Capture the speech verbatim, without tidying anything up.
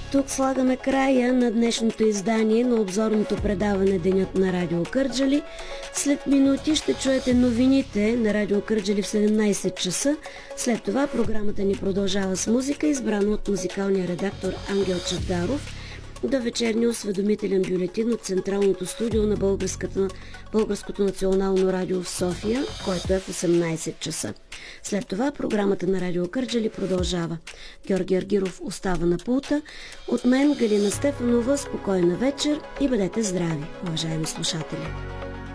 тук слагаме края на днешното издание на обзорното предаване Денят на Радио Кърджали. След минути ще чуете новините на Радио Кърджали в седемнайсет часа. След това програмата ни продължава с музика, избрана от музикалния редактор Ангел Чавдаров, до вечерния осведомителен бюлетин от Централното студио на Българското национално радио в София, който е в осемнайсет часа. След това програмата на Радио Кърджали продължава. Георги Аргиров остава на пулта. От мен Галина Стефанова, спокойна вечер и бъдете здрави, уважаеми слушатели!